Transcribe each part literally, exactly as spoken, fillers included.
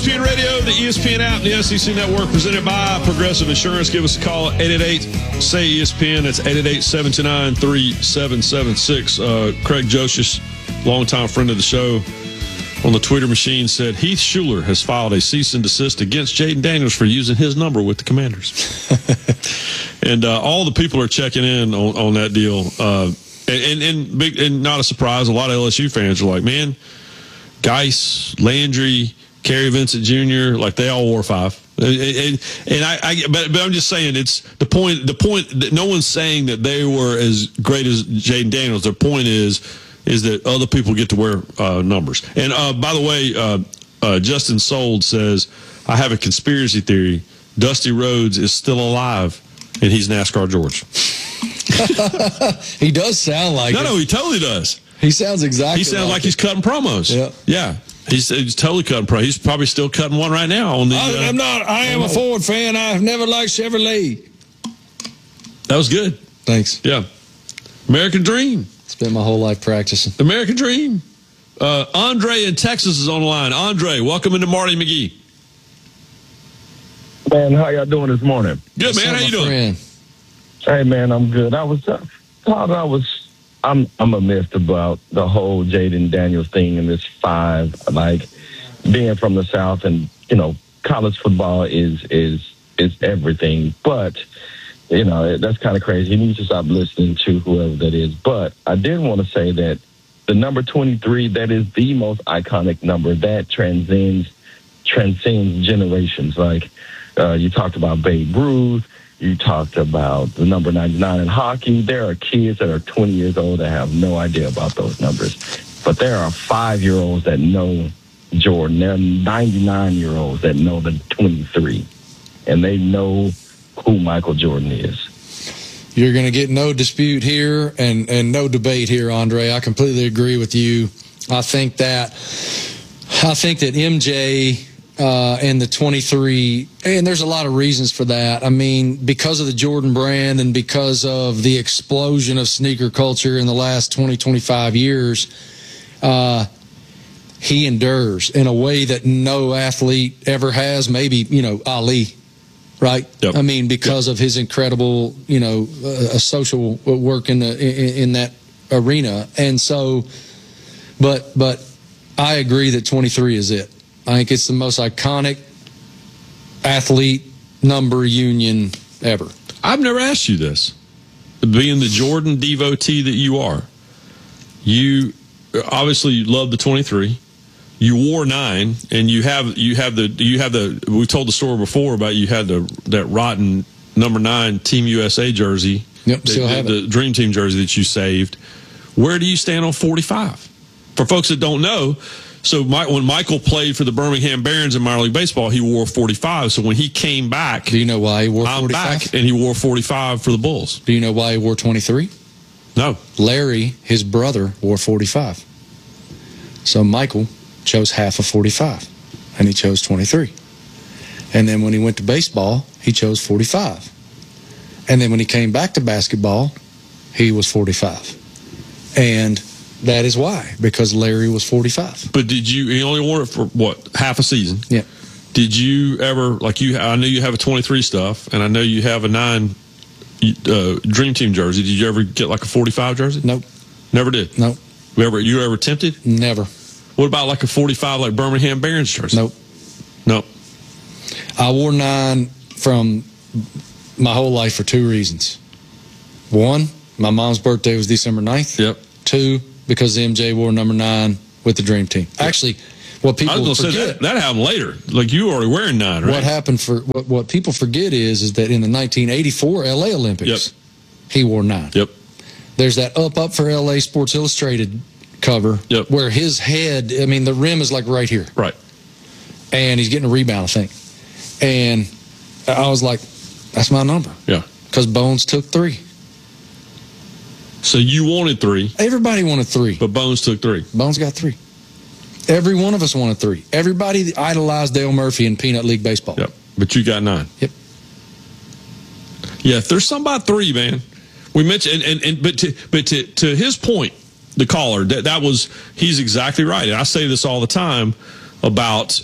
P N Radio, the E S P N app, the S E C Network, presented by Progressive Insurance. Give us a call, eight eight eight, S A Y, E S P N. That's eight eight eight, seven two nine, three seven seven six. Uh, Craig Joshish, longtime friend of the show, on the Twitter machine said Heath Schuler has filed a cease and desist against Jayden Daniels for using his number with the Commanders. And uh, all the people are checking in on, on that deal. Uh, and, and, and, big, and not a surprise, a lot of L S U fans are like, man, Geis, Landry, Kerry Vincent Junior, like they all wore five. And, and, and I, I but, but I'm just saying, it's the point, the point that no one's saying that they were as great as Jayden Daniels. Their point is, is that other people get to wear uh, numbers. And uh, by the way, uh, uh, Justin Sold says, I have a conspiracy theory. Dusty Rhodes is still alive, and he's NASCAR George. He does sound like no, it. No, no, he totally does. He sounds exactly He sounds like, like he's cutting promos. Yeah. Yeah. He's, he's totally cutting promos. He's probably still cutting one right now. On the. I, uh, I'm not. I am a Ford fan. I've never liked Chevrolet. That was good. Thanks. Yeah. American Dream. Spent my whole life practicing. American Dream. Uh, Andre in Texas is on the line. Andre, welcome into Marty McGee. Man, how y'all doing this morning? Good, man. How you doing? Friend? Hey, man, I'm good. I was uh, thought I was. I'm I'm amazed about the whole Jayden Daniels thing and this five. Like being from the South, and you know, college football is is is everything. But you know, that's kind of crazy. You need to stop listening to whoever that is. But I did want to say that the number twenty-three, that is the most iconic number that transcends transcends generations. Like uh, you talked about Babe Ruth. You talked about the number ninety-nine in hockey. There are kids that are twenty years old that have no idea about those numbers. But there are five-year-olds that know Jordan. There are ninety-nine-year-olds that know the twenty-three. And they know who Michael Jordan is. You're going to get no dispute here and, and no debate here, Andre. I completely agree with you. I think that I think that M J uh, and the twenty-three, and there's a lot of reasons for that. I mean, because of the Jordan brand and because of the explosion of sneaker culture in the last twenty, twenty-five years, uh, he endures in a way that no athlete ever has. Maybe, you know, Ali. Right. Yep. I mean, because yep. of his incredible, you know, uh, social work in the in, in that arena, and so, but but I agree that twenty-three is it. I think it's the most iconic athlete number union ever. I've never asked you this. Being the Jordan devotee that you are, you obviously you love the twenty-three. You wore nine, and you have you have the you have the. We told the story before about you had the that rotten number nine Team U S A jersey. Yep, the, still the, have it. the Dream Team jersey that you saved. Where do you stand on forty-five? For folks that don't know, so my, when Michael played for the Birmingham Barons in minor league baseball, he wore forty-five. So when he came back, do you know why he wore I'm forty-five? back, and he wore forty-five for the Bulls. Do you know why he wore twenty-three? No. Larry, his brother, wore forty-five. So Michael chose half of forty-five, and he chose twenty-three. And then when he went to baseball, he chose forty-five. And then when he came back to basketball, he was forty-five. And that is why, because Larry was forty-five. But did you, he only wore it for, what, half a season? Yeah. Did you ever, like you, I know you have a twenty-three stuff, and I know you have a nine uh, Dream Team jersey. Did you ever get like a forty-five jersey? Nope. Never did? Nope. You ever, you ever tempted? Never. What about like a forty-five like Birmingham Barons jersey? Nope. Nope. I wore nine from my whole life for two reasons. One, my mom's birthday was December ninth. Yep. Two, because M J wore number nine with the Dream Team. Yep. Actually, what people I was gonna forget. say that, that happened later. Like you were already wearing nine, right? What happened for, what, what people forget is, is that in the nineteen eighty-four L A Olympics, Yep. he wore nine. Yep. There's that Up Up for L A Sports Illustrated cover yep. where his head, I mean, the rim is like right here. Right. And he's getting a rebound, I think. And I was like, that's my number. Yeah. Because Bones took three. So you wanted three. Everybody wanted three. But Bones took three. Bones got three. Every one of us wanted three. Everybody idolized Dale Murphy in Peanut League Baseball. Yep. But you got nine. Yep. Yeah, there's some about three, man. We mentioned, and, and, and but to, but to, to his point, the caller, that, that was, he's exactly right. And I say this all the time about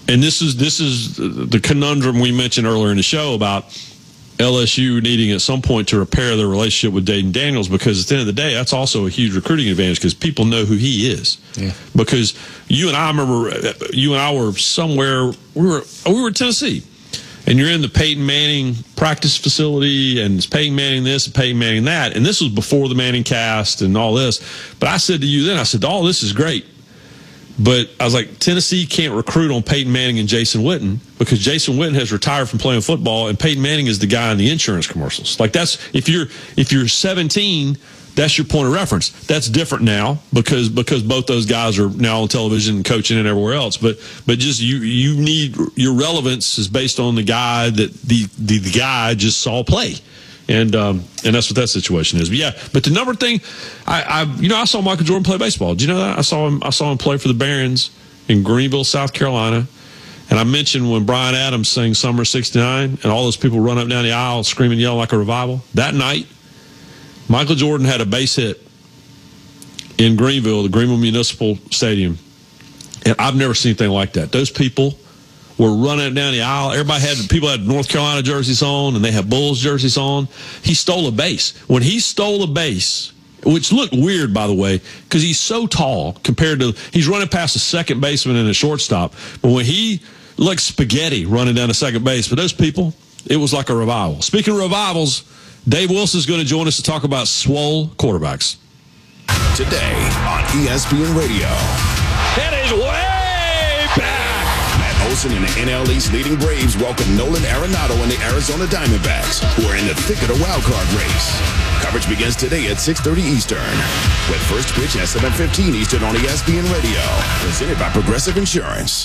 and this is this is the conundrum we mentioned earlier in the show about L S U needing at some point to repair their relationship with Jayden Daniels, because at the end of the day, that's also a huge recruiting advantage because people know who he is. Yeah. Because you and I remember, you and I were somewhere, we were we were in Tennessee, and you're in the Peyton Manning practice facility, and it's Peyton Manning this and Peyton Manning that, and this was before the Manning cast and all this. But I said to you then, I said, all this is great. But I was like, Tennessee can't recruit on Peyton Manning and Jason Witten because Jason Witten has retired from playing football, and Peyton Manning is the guy in the insurance commercials. Like that's if you're if you're seventeen, that's your point of reference. That's different now because because both those guys are now on television and coaching and everywhere else. But but just you you need your relevance is based on the guy that the the, the guy just saw play. And um, and that's what that situation is. But yeah, but the number thing, I, I you know I saw Michael Jordan play baseball. Do you know that? I saw him. I saw him play for the Barons in Greenville, South Carolina. And I mentioned when Bryan Adams sang "Summer sixty-nine" and all those people run up down the aisle screaming, yelling like a revival. That night, Michael Jordan had a base hit in Greenville, the Greenville Municipal Stadium, and I've never seen anything like that. Those people were running down the aisle. Everybody had, people had North Carolina jerseys on, and they had Bulls jerseys on. He stole a base. When he stole a base, which looked weird, by the way, because he's so tall compared to, he's running past a second baseman and a shortstop. But when he, like spaghetti running down the second base, for those people, it was like a revival. Speaking of revivals, Dave Wilson is going to join us to talk about swole quarterbacks. Today on E S P N Radio. It is way back. Olsen and the N L East leading Braves welcome Nolan Arenado and the Arizona Diamondbacks, who are in the thick of the wild card race. Coverage begins today at six thirty Eastern, with first pitch at seven fifteen Eastern on E S P N Radio. Presented by Progressive Insurance.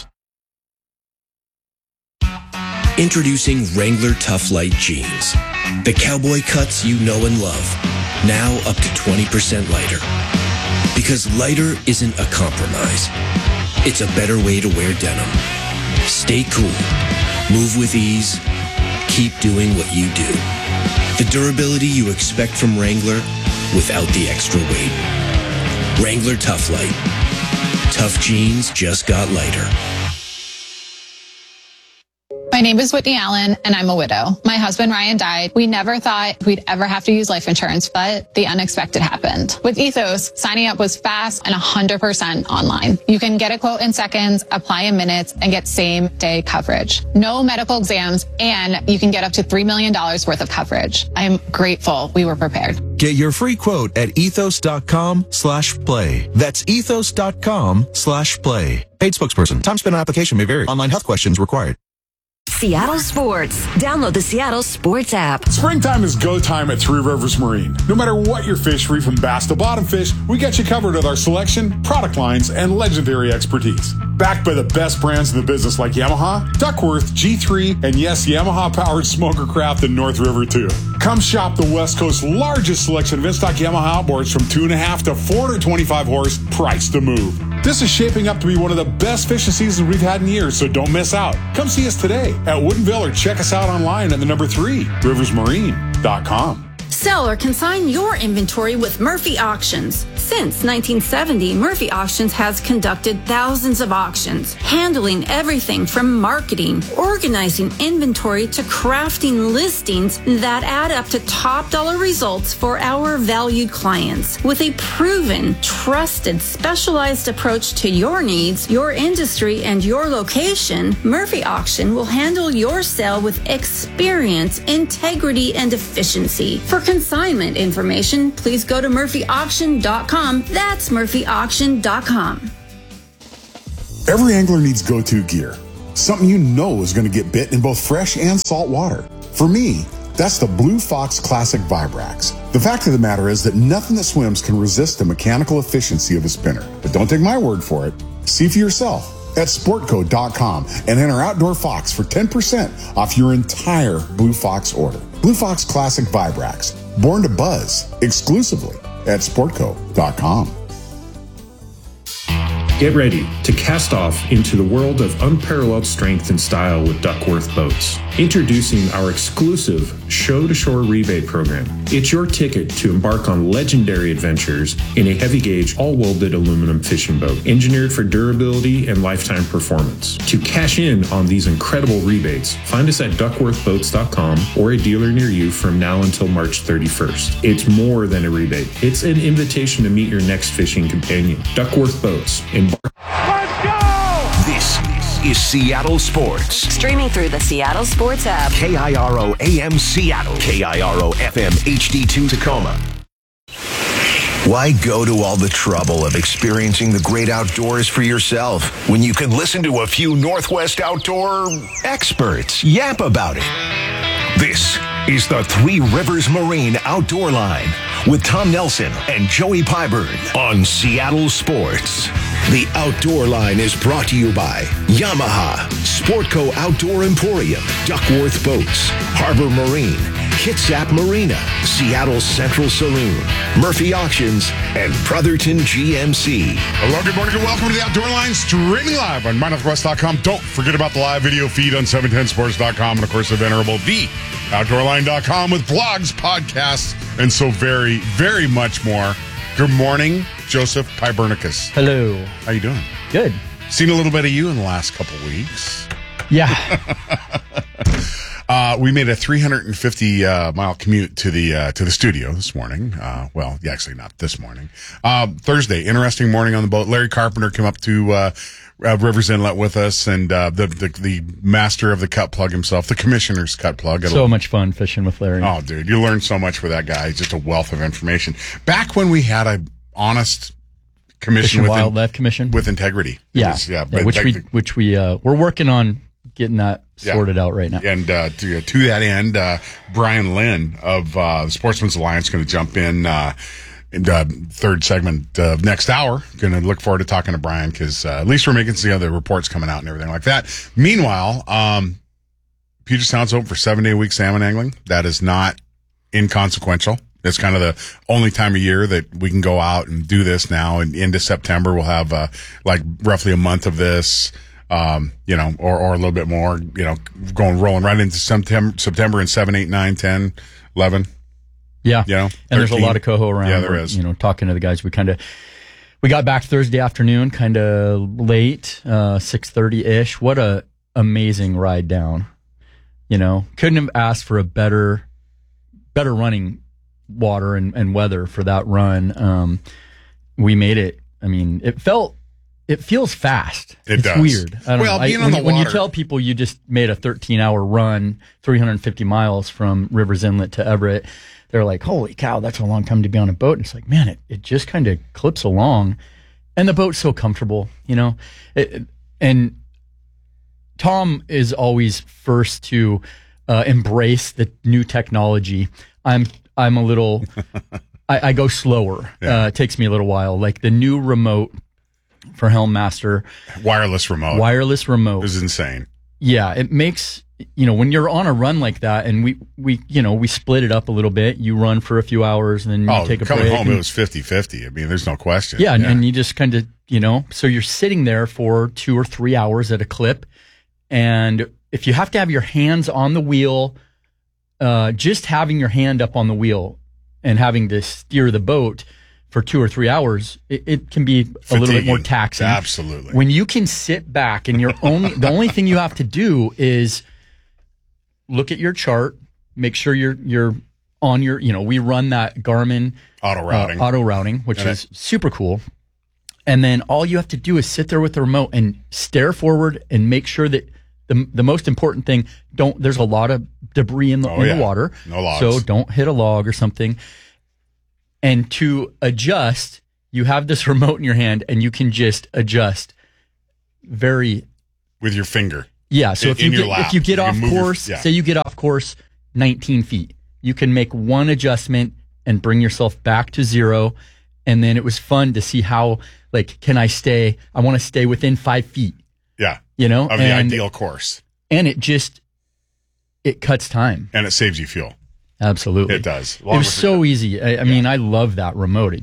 Introducing Wrangler Tough Light Jeans. The cowboy cuts you know and love. Now up to twenty percent lighter. Because lighter isn't a compromise. It's a better way to wear denim. Stay cool. Move with ease. Keep doing what you do. The durability you expect from Wrangler without the extra weight. Wrangler Tough Light. Tough jeans just got lighter. My name is Whitney Allen, and I'm a widow. My husband, Ryan, died. We never thought we'd ever have to use life insurance, but the unexpected happened. With Ethos, signing up was fast and one hundred percent online. You can get a quote in seconds, apply in minutes, and get same-day coverage. No medical exams, and you can get up to three million dollars worth of coverage. I am grateful we were prepared. Get your free quote at ethos.com slash play. That's ethos.com slash play. Paid spokesperson. Time spent on application may vary. Online health questions required. Seattle Sports. Download the Seattle Sports app. Springtime is go time at Three Rivers Marine. No matter what your fishery, from bass to bottom fish, we got you covered with our selection, product lines, and legendary expertise. Backed by the best brands in the business like Yamaha, Duckworth, G three, and yes, Yamaha-powered smoker craft in North River too. Come shop the West Coast's largest selection of in-stock Yamaha outboards from two and a half to four hundred twenty-five horse, priced to move. This is shaping up to be one of the best fishing seasons we've had in years, so don't miss out. Come see us today at Woodinville or check us out online at the number three, rivers marine dot com. Sell or consign your inventory with Murphy Auctions. Since nineteen seventy, Murphy Auctions has conducted thousands of auctions, handling everything from marketing, organizing inventory, to crafting listings that add up to top dollar results for our valued clients. With a proven, trusted, specialized approach to your needs, your industry, and your location, Murphy Auction will handle your sale with experience, integrity, and efficiency. For consignment information, please go to murphy auction dot com. That's murphy auction dot com. Every angler needs go-to gear. Something you know is going to get bit in both fresh and salt water. For me, that's the Blue Fox Classic Vibrax. The fact of the matter is that nothing that swims can resist the mechanical efficiency of a spinner. But don't take my word for it. See for yourself at sportco dot com and enter Outdoor Fox for ten percent off your entire Blue Fox order. Blue Fox Classic Vibrax, born to buzz, exclusively at sportco dot com. Get ready to cast off into the world of unparalleled strength and style with Duckworth Boats. Introducing our exclusive show-to-shore rebate program. It's your ticket to embark on legendary adventures in a heavy-gauge, all-welded aluminum fishing boat, engineered for durability and lifetime performance. To cash in on these incredible rebates, find us at duckworth boats dot com or a dealer near you from now until March thirty-first. It's more than a rebate. It's an invitation to meet your next fishing companion. Duckworth Boats. Embark. Let's go! This is Seattle Sports. Streaming through the Seattle Sports app. K I R O A M Seattle. K I R O F M H D two Tacoma. Why go to all the trouble of experiencing the great outdoors for yourself when you can listen to a few Northwest outdoor experts yap about it? This is the Three Rivers Marine Outdoor Line with Tom Nelson and Joey Pyburn on Seattle Sports. The Outdoor Line is brought to you by Yamaha, Sportco Outdoor Emporium, Duckworth Boats, Harbor Marine, Kitsap Marina, Seattle Central Saloon, Murphy Auctions, and Brotherton G M C. Hello, good morning, and welcome to the Outdoor Line, streaming live on my northwest dot com. Don't forget about the live video feed on seven ten sports dot com, and of course the venerable the outdoor line dot com with blogs, podcasts, and so very, very much more. Good morning, Joseph Pybernicus. Hello. How you doing? Good. Seen a little bit of you in the last couple weeks. Yeah. uh, we made a three hundred fifty uh, mile commute to the uh, to the studio this morning. Uh, well, yeah, actually not this morning. Uh, Thursday, interesting morning on the boat. Larry Carpenter came up to uh, uh, Rivers Inlet with us, and uh, the, the the master of the cut plug himself, the commissioner's cut plug. So It'll, much fun fishing with Larry. Oh, dude, you learn so much with that guy. He's just a wealth of information. Back when we had a honest commission Fish and with Wildlife Commission with integrity. Yeah, was, yeah, yeah but which like we the, which we uh, we're working on getting that yeah. sorted out right now. And uh, to to that end, uh, Brian Lynn of uh, the Sportsman's Alliance going to jump in. Uh, in the third segment uh, next hour. Going to look forward to talking to Brian because uh, at least we're making some other reports coming out and everything like that. Meanwhile, um, Puget Sound's open for seven day week salmon angling. That is not inconsequential. It's kind of the only time of year that we can go out and do this now. And into September, we'll have uh, like roughly a month of this, um, you know, or, or a little bit more, you know, going rolling right into September, September and seven, eight, nine, ten, eleven. Yeah. You know, and thirteen. There's a lot of coho around. Yeah, there We're, is. You know, talking to the guys, we kind of, we got back Thursday afternoon, kind of late, uh, six thirty ish. What a amazing ride down. You know, couldn't have asked for a better, better running water and, and weather for that run. Um, we made it. I mean, it felt, it feels fast. It it's does. weird. I don't well, know. being I, on when, the when you water. tell people you just made a thirteen hour run, three hundred fifty miles from Rivers Inlet to Everett, they're like, holy cow, that's a long time to be on a boat. And it's like, man, it, it just kind of clips along and the boat's so comfortable, you know? It, and Tom is always first to uh, embrace the new technology. I'm, I'm a little, I, I go slower. Yeah. Uh, it takes me a little while. Like the new remote for Helmmaster. Wireless remote. Wireless remote. This is insane. Yeah, it makes, you know, when you're on a run like that, and we, we you know, we split it up a little bit. You run for a few hours, and then you Oh, take a coming break. home, and, it was fifty-fifty. I mean, there's no question. yeah, and, and you just kind of, you know, so you're sitting there for two or three hours at a clip. And if you have to have your hands on the wheel, uh, just having your hand up on the wheel and having to steer the boat for two or three hours, it, it can be a little bit more Fatiguing. taxing. Absolutely. When you can sit back and you're only, the only thing you have to do is look at your chart, make sure you're, you're on your, you know, we run that Garmin Auto routing. uh, auto routing, which And is it- super cool. And then all you have to do is sit there with the remote and stare forward and make sure that the the most important thing, don't, there's a lot of debris in the, Oh, in yeah. the water. No logs. So don't hit a log or something. And to adjust, you have this remote in your hand and you can just adjust very, With your finger. yeah. So In- if you in your get, lap. if you get You can off move your- course, yeah. say you get off course nineteen feet, you can make one adjustment and bring yourself back to zero. And then it was fun to see how, like, can I stay? I want to stay within five feet, Yeah. you know, Of the and, ideal course. and it just, it cuts time. And it saves you fuel. Absolutely. It does. It was so easy. I, I mean, I love that remote. It just,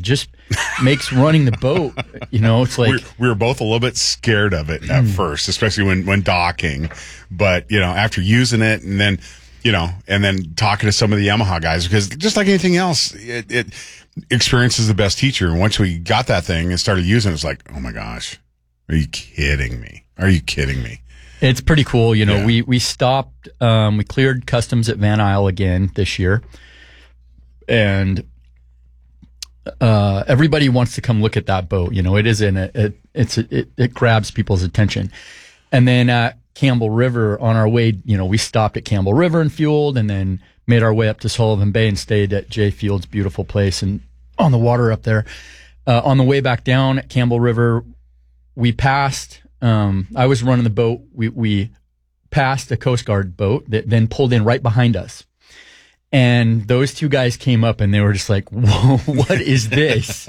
makes running the boat, you know, it's like. We're, we were both a little bit scared of it at first, especially when, when docking. But, you know, after using it and then, you know, and then talking to some of the Yamaha guys, because just like anything else, it, it experience is the best teacher. And once we got that thing and started using it, it's like, oh my gosh, are you kidding me? Are you kidding me? It's pretty cool. You know, Yeah. we, we stopped, um, we cleared customs at Van Isle again this year. And, uh, everybody wants to come look at that boat. You know, it is in it, it it's, it, it grabs people's attention. And then at Campbell River on our way, you know, we stopped at Campbell River and fueled and then made our way up to Sullivan Bay and stayed at Jay Field's beautiful place and on the water up there. Uh, on the way back down at Campbell River, we passed, um, I was running the boat. We, we passed a Coast Guard boat that then pulled in right behind us. And those two guys came up and they were just like, whoa, what is this?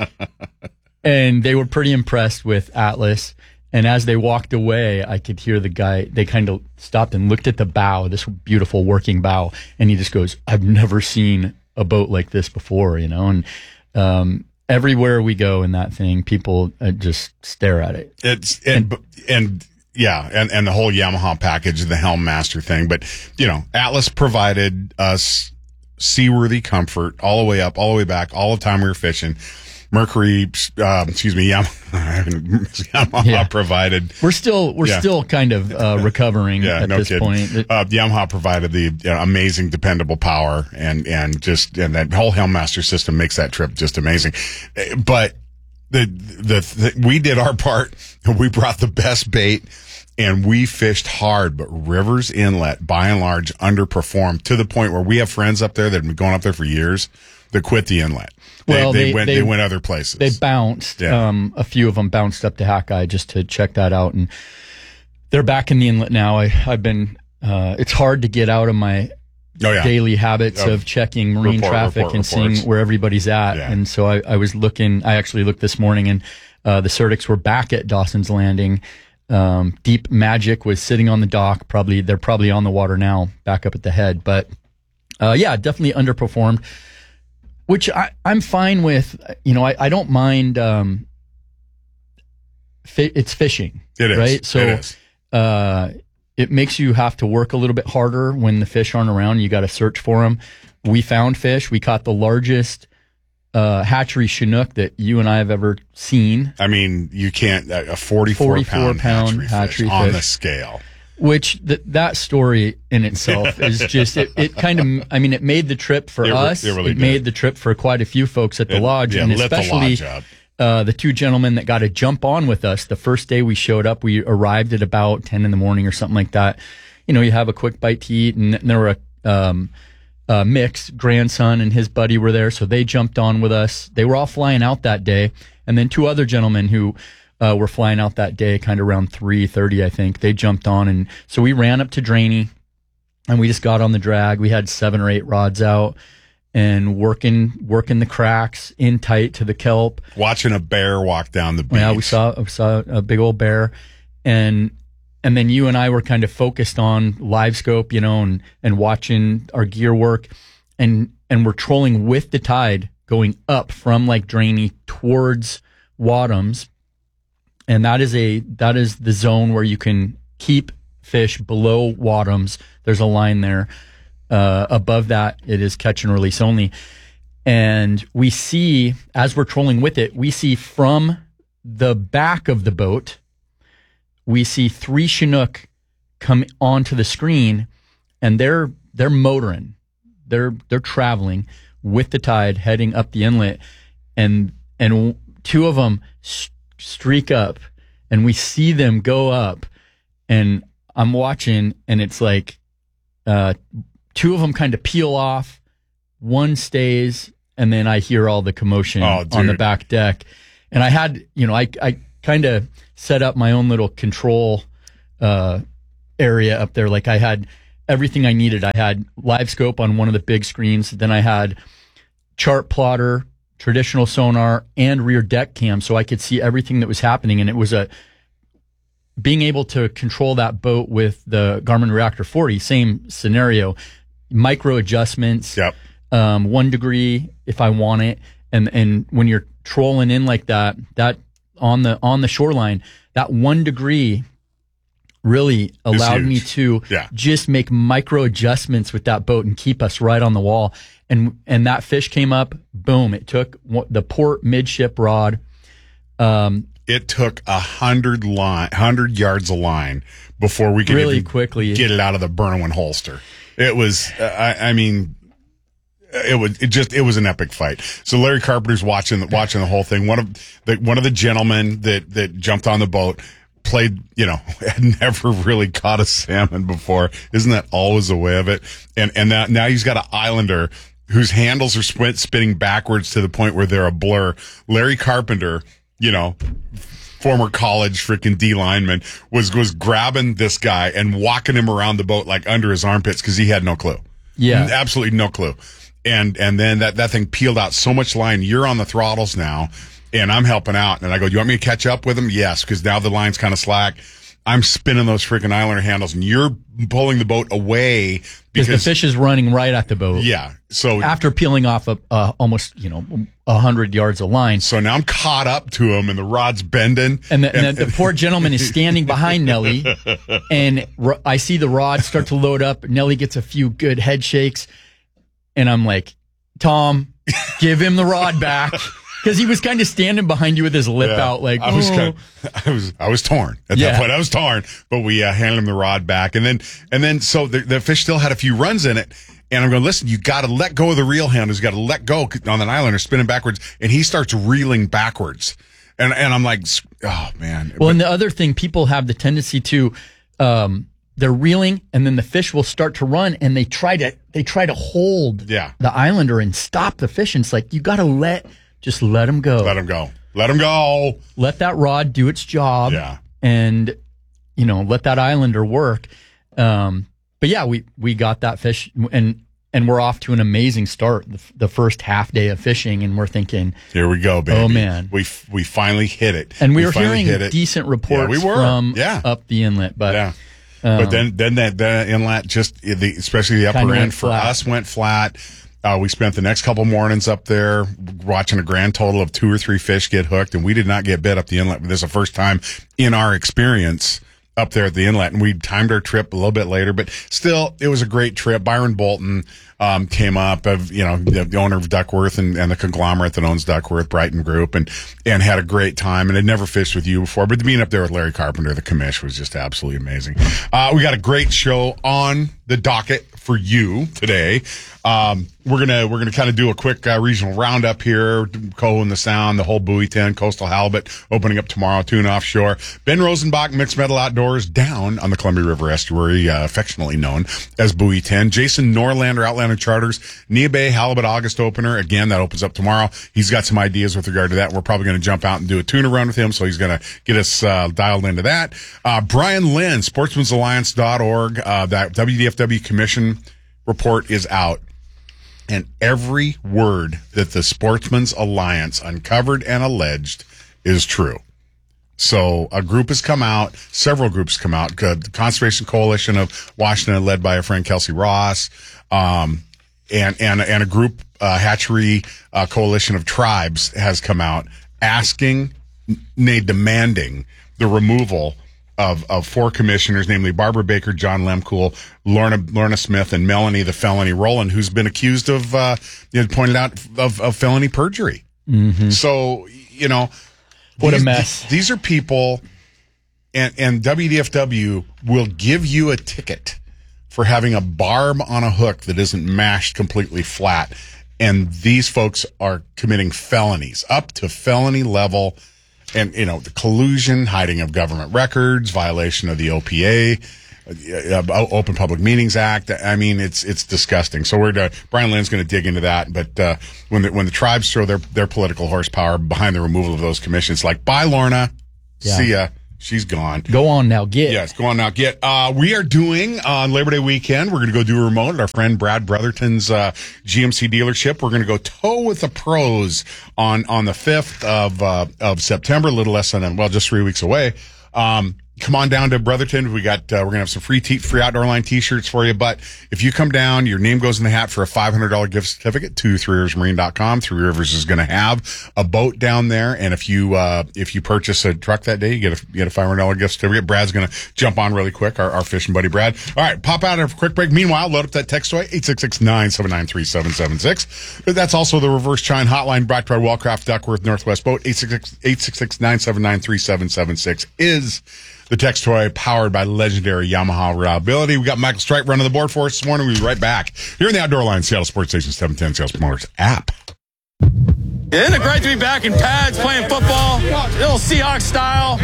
And they were pretty impressed with Atlas. And as they walked away, I could hear the guy, they kind of stopped and looked at the bow, this beautiful working bow. And he just goes, I've never seen a boat like this before, you know? And, um, everywhere we go in that thing, people uh, just stare at it. It's, and, and, and yeah, and, and the whole Yamaha package, the Helm Master thing. But, you know, Atlas provided us seaworthy comfort all the way up, all the way back, all the time we were fishing. Mercury, uh, excuse me, Yamaha, Yamaha Yeah. provided. We're still, we're Yeah. still kind of uh, recovering Yeah, at no this kidding. point. Uh, Yamaha provided the uh, amazing, dependable power, and and just and that whole Helmmaster system makes that trip just amazing. Uh, But the, the the we did our part. We brought the best bait, and we fished hard. But Rivers Inlet, by and large, underperformed to the point where we have friends up there that have been going up there for years that quit the inlet. They, Well, they, they- went. they- They, went other places. They bounced. Yeah. Um, a few of them bounced up to Hackeye just to check that out, and they're back in the inlet now. I, I've been. Uh, it's hard to get out of my Oh, yeah. daily habits Of of checking marine report, traffic report, and reports. seeing where everybody's at. Yeah. And so I, I was looking. I actually looked this morning, and uh, the Certics were back at Dawson's Landing. Um, Deep Magic was sitting on the dock. Probably they're probably on the water now, back up at the head. But uh, yeah, definitely underperformed. Which I, I'm fine with. You know, I, I don't mind. Um, fi- it's fishing. It is. Right? So, It is. Uh, it makes you have to work a little bit harder when the fish aren't around. You got to search for them. We found fish. We caught the largest uh, hatchery Chinook that you and I have ever seen. I mean, you can't a forty-four, forty-four pound, pound hatchery, hatchery fish on fish. the scale. Which th- that story in itself is just it, it kind of I mean it made the trip for It re- us. it really did. made the trip for quite a few folks at the It- lodge, yeah, and lit the especially lodge up. uh, the two gentlemen that got to jump on with us the first day we showed up. We arrived at about ten in the morning or something like that. You know, you have a quick bite to eat, and there were a um, uh, Mick's grandson and his buddy were there, so they jumped on with us. They were all flying out that day, and then two other gentlemen who. Uh, were flying out that day, kind of around three thirty, I think. They jumped on, and so we ran up to Draney, and we just got on the drag. We had seven or eight rods out, and working working the cracks in tight to the kelp. Watching a bear walk down the beach. Yeah, we saw we saw a big old bear, and and then you and I were kind of focused on live scope, you know, and and watching our gear work, and and we're trolling with the tide going up from like Draney towards Wadhams. And that is a that is the zone where you can keep fish below Wadhams. There's a line there. Uh, above that, it is catch and release only. And we see, as we're trolling with it, we see from the back of the boat, we see three Chinook come onto the screen, and they're they're motoring, they're they're traveling with the tide, heading up the inlet, and and two of them. St- streak up, and we see them go up, and I'm watching, and it's like uh two of them kind of peel off, one stays, and then I hear all the commotion Oh, on the dude. back deck. And I had, you know, I I kind of set up my own little control uh area up there. Like I had everything I needed. I had live scope on one of the big screens, then I had chart plotter, traditional sonar, and rear deck cam, so I could see everything that was happening. And it was a being able to control that boat with the Garmin Reactor forty, same scenario, micro adjustments, Yep. um, one degree if I want it, and and when you're trolling in like that, that on the on the shoreline, that one degree really allowed me to yeah. just make micro adjustments with that boat and keep us right on the wall. And and that fish came up, boom! It took the port midship rod. Um, it took a hundred line, hundred yards of line before we could really even quickly get it out of the Burnwin holster. It was, uh, I, I mean, it was it just it was an epic fight. So Larry Carpenter's watching the, watching the whole thing. One of the one of the gentlemen that that jumped on the boat played, you know, had never really caught a salmon before. Isn't that always the way of it? And and that, now he's got an Islander whose handles are spin, spinning backwards to the point where they're a blur. Larry Carpenter, you know, former college freaking D lineman, was was grabbing this guy and walking him around the boat like under his armpits because he had no clue. Yeah, absolutely no clue. And and then that that thing peeled out so much line. You're on the throttles now, and I'm helping out. And I go, "Do you want me to catch up with him?" Yes, because now the line's kind of slack. I'm spinning those freaking Islander handles, and you're pulling the boat away because the fish is running right at the boat. Yeah. So after peeling off a, uh, almost, you know, a hundred yards of line. So now I'm caught up to him, and the rod's bending, and the, and, and the, the poor gentleman is standing behind Nelly, and r- I see the rod start to load up. Nelly gets a few good head shakes, and I'm like, "Tom, give him the rod back." Because he was kind of standing behind you with his lip yeah, out, like I was, oh. kind of, I was, I was torn at yeah. that point. I was torn, but we uh, handed him the rod back, and then, and then, so the, the fish still had a few runs in it, and I'm going, listen, you got to let go of the reel handles, you got to let go on an Islander spinning backwards, and he starts reeling backwards, and and I'm like, oh man. Well, but, and the other thing, people have the tendency to, um, they're reeling, and then the fish will start to run, and they try to, they try to hold yeah. the Islander and stop the fish, and it's like you got to let. Just let him go. Let him go. Let him go. Let that rod do its job. Yeah. And, you know, let that Islander work. Um, but yeah, we, we got that fish and, and we're off to an amazing start. The, the first half day of fishing, and we're thinking, here we go, baby. Oh man. We, we finally hit it. And we, we were finally hearing decent reports yeah, we were. from yeah. up the inlet, but, yeah. Um, but then, then that, that inlet just, the, especially the upper end for flat. us went flat. Uh, we spent the next couple mornings up there watching a grand total of two or three fish get hooked, and we did not get bit up the inlet. This is the first time in our experience up there at the inlet, and we timed our trip a little bit later, but still, it was a great trip. Byron Bolton um, came up, of you know, the, the owner of Duckworth and, and the conglomerate that owns Duckworth, Brighton Group, and and had a great time, and had never fished with you before, but being up there with Larry Carpenter, the commish, was just absolutely amazing. Uh, we got a great show on the docket for you today. Um, we're gonna we're gonna kind of do a quick uh, regional roundup here. Coho and the Sound, the whole buoy ten, coastal halibut opening up tomorrow, tune offshore. Ben Rosenbach, Mixed Metal Outdoors, down on the Columbia River Estuary, uh, affectionately known as Buoy ten. Jason Norlander, Outlander Charters, Nia Bay Halibut August opener. Again, that opens up tomorrow. He's got some ideas with regard to that. We're probably going to jump out and do a tuna run with him, so he's going to get us uh, dialed into that. Uh, Brian Lynn, sportsmans alliance dot org. Uh, that W D F W Commission report is out. And every word that the Sportsman's Alliance uncovered and alleged is true. So a group has come out, several groups come out. The Conservation Coalition of Washington, led by our friend Kelsey Ross, um, and and and a group, uh, Hatchery uh, Coalition of Tribes, has come out asking, nay, demanding the removal of of four commissioners, namely Barbara Baker, John Lemcool, Lorna Lorna Smith, and Melanie the Felony Rowland, who's been accused of, uh, you know, pointed out of, of felony perjury. Mm-hmm. So, you know, what these, a mess. These are people, and and W D F W will give you a ticket for having a barb on a hook that isn't mashed completely flat, and these folks are committing felonies up to felony level. And, you know, the collusion, hiding of government records, violation of the O P A, uh, Open Public Meetings Act. I mean, it's it's disgusting. So we're to, Brian Lynn's going to dig into that. But uh, when the when the tribes throw their their political horsepower behind the removal of those commissions, like, bye, Lorna, yeah. see ya. She's gone. Go on now, get. Yes, go on now, get. Uh, we are doing on Labor Day weekend. We're going to go do a remote at our friend Brad Brotherton's uh, G M C dealership. We're going to go tow with the pros on on the fifth of uh, of September, a little less than well, just three weeks away. Um, come on down to Brotherton. We got, uh, we're going to have some free t- free outdoor line t-shirts for you. But if you come down, your name goes in the hat for a five hundred dollars gift certificate to three rivers marine dot com. Three Rivers is going to have a boat down there. And if you, uh, if you purchase a truck that day, you get a, you get a five hundred dollars gift certificate. Brad's going to jump on really quick, our, our fishing buddy Brad. All right, pop out of a quick break. Meanwhile, load up that text toy, eight six six, nine seven nine, three seven seven six. That's also the reverse chine hotline brought to our Wellcraft Duckworth Northwest Boat. eight six six, nine seven nine, three seven seven six is the text toy powered by legendary Yamaha reliability. We got Michael Stripe running the board for us this morning. We'll be right back here in the Outdoor Line, Seattle Sports Station seven ten Seattle Promoters app. Isn't it great to be back in pads playing football? Little Seahawks style.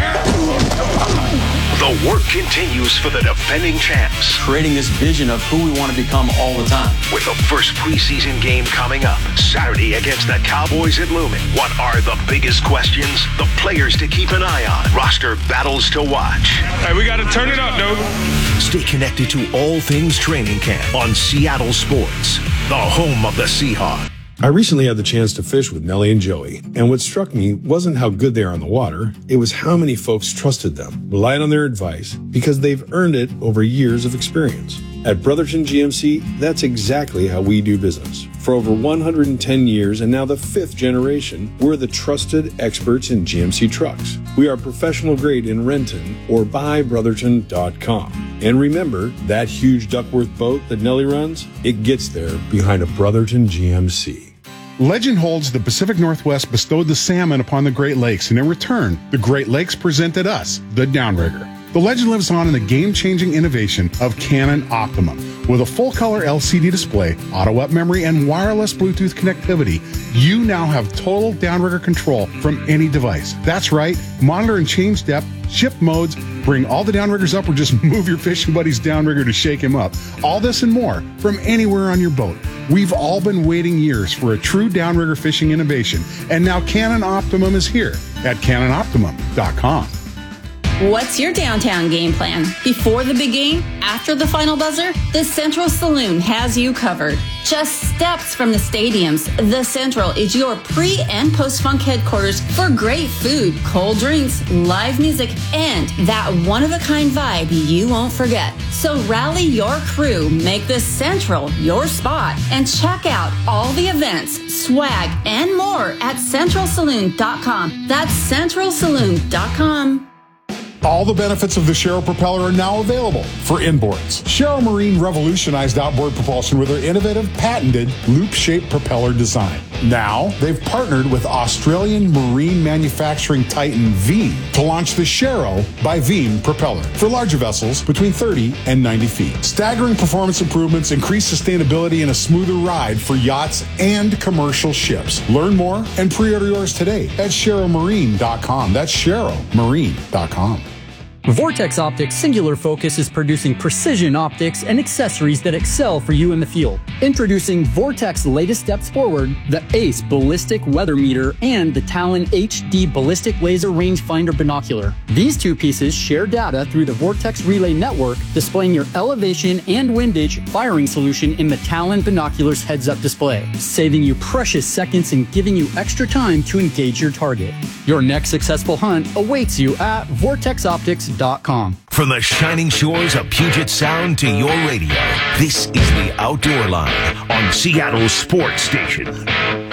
The work continues for the defending champs. Creating this vision of who we want to become all the time. With the first preseason game coming up Saturday against the Cowboys at Lumen. What are the biggest questions? The players to keep an eye on. Roster battles to watch. Hey, we got to turn it up, dude. Stay connected to all things training camp on Seattle Sports, the home of the Seahawks. I recently had the chance to fish with Nellie and Joey, and what struck me wasn't how good they are on the water, it was how many folks trusted them, relied on their advice, because they've earned it over years of experience. At Brotherton G M C, that's exactly how we do business. For over one hundred ten years, and now the fifth generation, we're the trusted experts in G M C trucks. We are professional grade in Renton or buy brotherton dot com. And remember, that huge Duckworth boat that Nellie runs, it gets there behind a Brotherton G M C. Legend holds the Pacific Northwest bestowed the salmon upon the Great Lakes, and in return, the Great Lakes presented us the Downrigger. The legend lives on in the game-changing innovation of Canon Optimum. With a full-color L C D display, auto-up memory, and wireless Bluetooth connectivity, you now have total downrigger control from any device. That's right, monitor and change depth, shift modes, bring all the downriggers up, or just move your fishing buddy's downrigger to shake him up. All this and more from anywhere on your boat. We've all been waiting years for a true downrigger fishing innovation, and now Canon Optimum is here at cannon optimum dot com. What's your downtown game plan? Before the big game? After the final buzzer? The Central Saloon has you covered. Just steps from the stadiums, the Central is your pre- and post-funk headquarters for great food, cold drinks, live music, and that one-of-a-kind vibe you won't forget. So rally your crew, make the Central your spot, and check out all the events, swag, and more at central saloon dot com. That's central saloon dot com. All the benefits of the Sharrow propeller are now available for inboards. Sharrow Marine revolutionized outboard propulsion with their innovative, patented, loop-shaped propeller design. Now, they've partnered with Australian marine manufacturing titan Veeam to launch the Sharrow by Veeam propeller for larger vessels between thirty and ninety feet. Staggering performance improvements, increased sustainability, and a smoother ride for yachts and commercial ships. Learn more and pre-order yours today at sharrow marine dot com. That's sharrow marine dot com. Vortex Optics Singular Focus is producing precision optics and accessories that excel for you in the field. Introducing Vortex latest steps forward, the ACE Ballistic Weather Meter and the Talon H D Ballistic Laser Rangefinder Binocular. These two pieces share data through the Vortex Relay Network, displaying your elevation and windage firing solution in the Talon Binoculars heads-up display, saving you precious seconds and giving you extra time to engage your target. Your next successful hunt awaits you at vortex optics dot com. From the shining shores of Puget Sound to your radio, this is the Outdoor Line on Seattle Sports Station. Welcome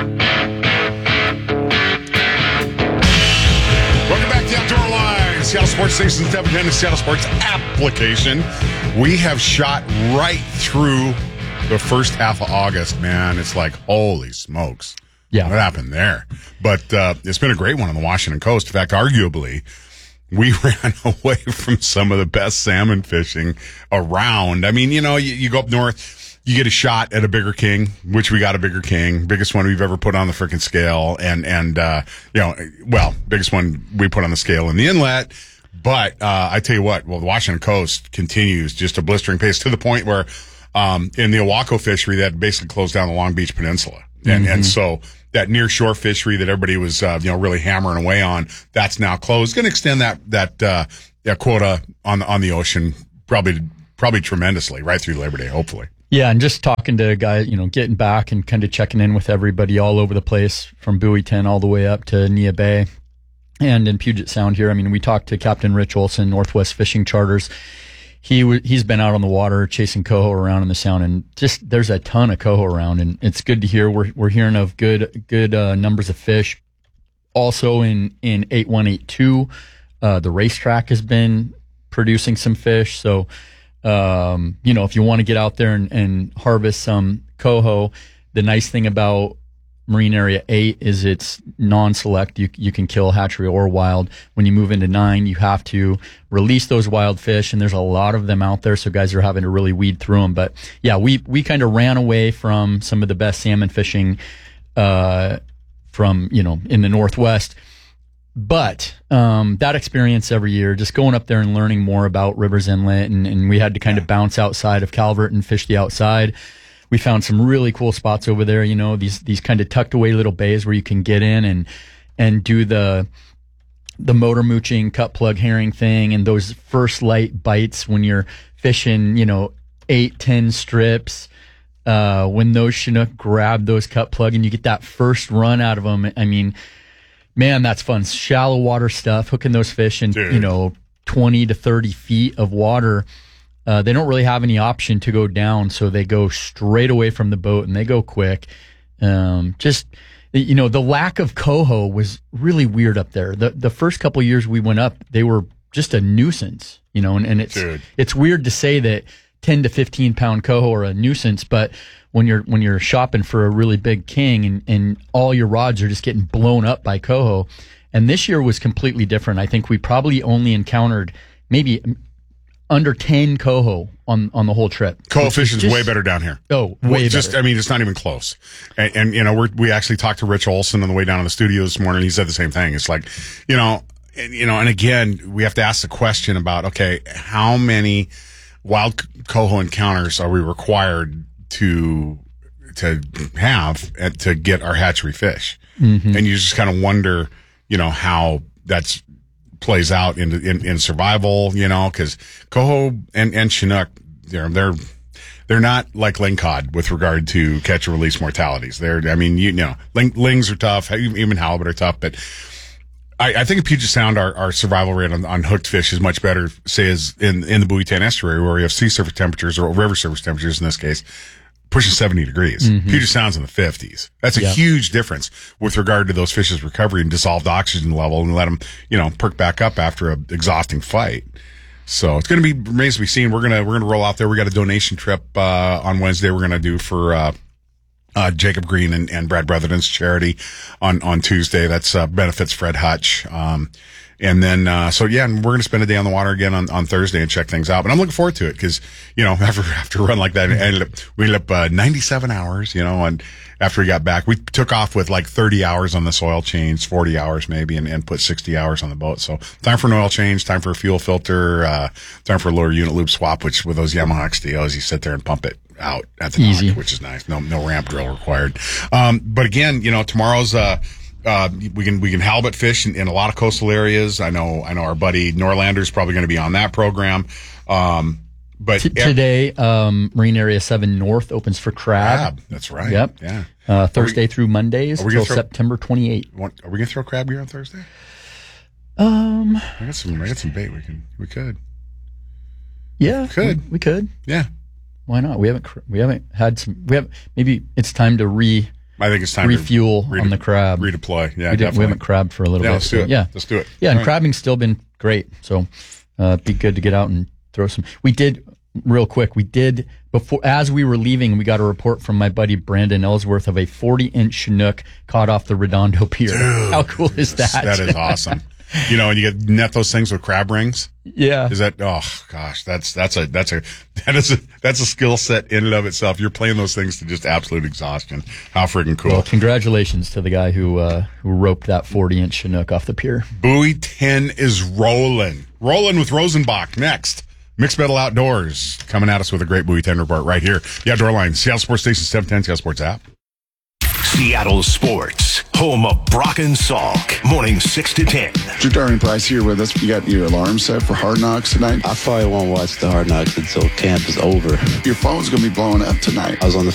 back to the Outdoor Line, Seattle Sports Station, seven ten, the Seattle Sports application. We have shot right through the first half of August, man. It's like, holy smokes. Yeah. What happened there? But uh, it's been a great one on the Washington coast. In fact, arguably, we ran away from some of the best salmon fishing around. I mean, you know, you, you go up north, you get a shot at a bigger king, which we got a bigger king, biggest one we've ever put on the freaking scale. And, and, uh, you know, well, biggest one we put on the scale in the inlet. But, uh, I tell you what, well, the Washington coast continues just a blistering pace to the point where, um, in the Oahu fishery, that basically closed down the Long Beach Peninsula. And, mm-hmm. and so, that near shore fishery that everybody was, uh, you know, really hammering away on, that's now closed. Going to extend that, that, uh, that quota on, on the ocean probably, probably tremendously right through Labor Day, hopefully. Yeah. And just talking to a guy, you know, getting back and kind of checking in with everybody all over the place from Buoy ten all the way up to Nia Bay. and in Puget Sound here. I mean, we talked to Captain Rich Olson, Northwest Fishing Charters. He w- he's been out on the water chasing coho around in the sound, and just there's a ton of coho around, and it's good to hear. We're we're hearing of good good uh, numbers of fish. Also in in eight one eight two, uh, the racetrack has been producing some fish. So, um, you know, if you want to get out there and, and harvest some coho, the nice thing about Marine Area eight is it's non-select. You you can kill hatchery or wild. When you move into nine, you have to release those wild fish, and there's a lot of them out there, so guys are having to really weed through them. But yeah, we we kind of ran away from some of the best salmon fishing uh, from, you know, in the Northwest. But um, that experience every year, just going up there and learning more about Rivers Inlet, and, and we had to kind yeah. of bounce outside of Calvert and fish the outside. We found some really cool spots over there, you know, these these kind of tucked away little bays where you can get in and and do the the motor mooching, cut plug herring thing, and those first light bites when you're fishing, you know, eight, ten strips. Uh, when those Chinook grab those cut plug and you get that first run out of them, I mean, man, that's fun. Shallow water stuff, hooking those fish in, Dude. you know, twenty to thirty feet of water. Uh, they don't really have any option to go down, so they go straight away from the boat and they go quick. Um, just, you know, the lack of coho was really weird up there. The the first couple of years we went up, they were just a nuisance, you know, and, and it's Dude. it's weird to say that ten to fifteen pound coho are a nuisance, but when you're when you're shopping for a really big king and, and all your rods are just getting blown up by coho. And this year was completely different. I think we probably only encountered maybe under ten coho on, on the whole trip. Coho fishing is way better down here. Oh, way just, better. I mean, it's not even close. And, and you know, we we actually talked to Rich Olson on the way down to the studio this morning. He said the same thing. It's like, you know, and, you know, and again, we have to ask the question about, okay, how many wild coho encounters are we required to to have to get our hatchery fish? Mm-hmm. And you just kind of wonder, you know, how that's plays out in, in, in survival, you know, because coho and, and Chinook, they're, they're, they're not like lingcod with regard to catch and release mortalities. They're, I mean, you know, ling, lings are tough, even halibut are tough, but I, I think in Puget Sound, our, our survival rate on, on hooked fish is much better, say, as in, in the Buoytan estuary, where we have sea surface temperatures, or river surface temperatures in this case, pushing seventy degrees. Mm-hmm. Puget Sound's in the fifties. That's a yep. huge difference with regard to those fish's recovery and dissolved oxygen level, and let them, you know, perk back up after an exhausting fight. So it's going to be remains to be seen. We're gonna we're gonna roll out there. We got a donation trip uh, on Wednesday. We're gonna do for uh, uh, Jacob Green and, and Brad Brotherton's charity on on Tuesday. That's uh, benefits Fred Hutch. Um, And then, uh, so yeah, and we're going to spend a day on the water again on, on Thursday and check things out. But I'm looking forward to it because, you know, after, after a run like that, ended up, we ended up, uh, ninety-seven hours, you know, and after we got back, we took off with like thirty hours on this oil change, forty hours maybe, and, and put sixty hours on the boat. So time for an oil change, time for a fuel filter, uh, time for a lower unit loop swap, which with those Yamaha X D Os, you sit there and pump it out at the Easy. dock, which is nice. No, no ramp drill required. Um, but again, you know, tomorrow's, uh, Uh, we can, we can halibut fish in, in a lot of coastal areas. I know, I know our buddy Norlander's probably going to be on that program. Um, but T- today, um, Marine Area seven North opens for crab. crab. That's right. Yep. Yeah. Uh, Thursday we, through Mondays until throw, September twenty-eighth. Want, are we going to throw crab gear on Thursday? Um, I got some, I got some bait. We can, we could. Yeah. We could. We, we could. Yeah. Why not? We haven't, we haven't had some, we have, maybe it's time to re, I think it's time refuel to re- on the crab. Redeploy. Yeah, we, did, we haven't crabbed for a little yeah, bit. Let's do it. Yeah, let's do it. Yeah, All and right. crabbing's still been great. So, uh, be good to get out and throw some. We did real quick. We did before as we were leaving. We got a report from my buddy Brandon Ellsworth of a forty inch Chinook caught off the Redondo Pier. Dude, how cool is that? That is awesome. You know, and you get net those things with crab rings. Yeah. Is that, oh gosh, that's, that's a, that's a, that is a, that's a skill set in and of itself. You're playing those things to just absolute exhaustion. How freaking cool. Well, congratulations to the guy who, uh, who roped that forty inch Chinook off the pier. Buoy ten is rolling. Rolling with Rosenbach next. Mixed Metal Outdoors coming at us with a great Buoy ten report right here. The Outdoor Line, Seattle Sports Station seven ten, Seattle Sports app. Seattle Sports, home of Brock and Salk, morning six to ten. Drew Darwin Price here with us. You got your alarm set for Hard Knocks tonight? I probably won't watch the Hard Knocks until camp is over. Your phone's going to be blowing up tonight. I was on the